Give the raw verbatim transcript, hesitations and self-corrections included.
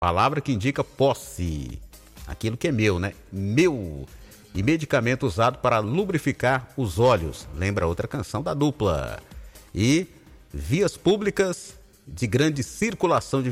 Palavra que indica posse. Aquilo que é meu, né? Meu. E medicamento usado para lubrificar os olhos. Lembra outra canção da dupla. E vias públicas de grande circulação de